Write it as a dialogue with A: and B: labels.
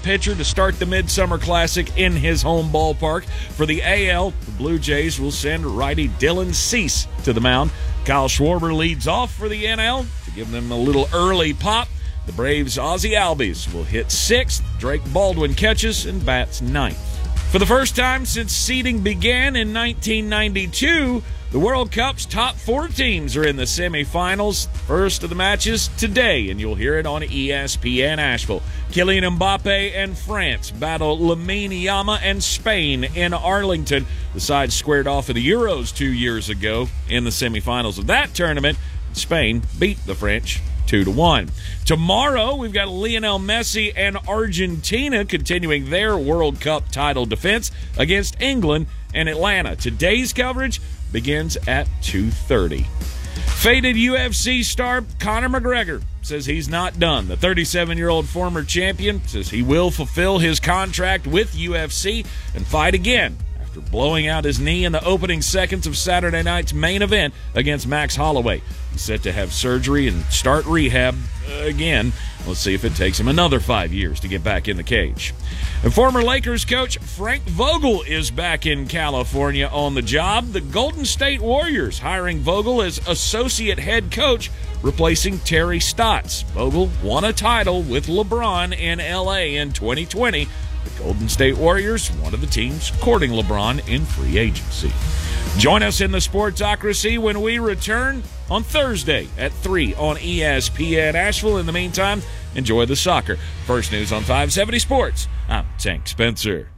A: pitcher to start the Midsummer Classic in his home ballpark. For the AL, the Blue Jays will send righty Dylan Cease to the mound. Kyle Schwarber leads off for the NL to give them a little early pop. The Braves' Ozzie Albies will hit 6th. Drake Baldwin catches and bats 9th. For the first time since seeding began in 1992, the World Cup's top 4 teams are in the semifinals. First of the matches today, and you'll hear it on ESPN Asheville. Kylian Mbappe and France battle Lamine Yamal and Spain in Arlington. The sides squared off in the Euros 2 years ago in the semifinals of that tournament. Spain beat the French 2-1. Tomorrow, we've got Lionel Messi and Argentina continuing their World Cup title defense against England and Atlanta. Today's coverage begins at 2:30. Faded UFC star Conor McGregor says he's not done. The 37-year-old former champion says he will fulfill his contract with UFC and fight again after blowing out his knee in the opening seconds of Saturday night's main event against Max Holloway. He's set to have surgery and start rehab again. Let's see if it takes him another 5 years to get back in the cage. And former Lakers coach Frank Vogel is back in California on the job. The Golden State Warriors hiring Vogel as associate head coach, replacing Terry Stotts. Vogel won a title with LeBron in L.A. in 2020. The Golden State Warriors, one of the teams courting LeBron in free agency. Join us in the Sportsocracy when we return on Thursday at 3 on ESPN Asheville. In the meantime, enjoy the soccer. First News on 570 Sports. I'm Tank Spencer.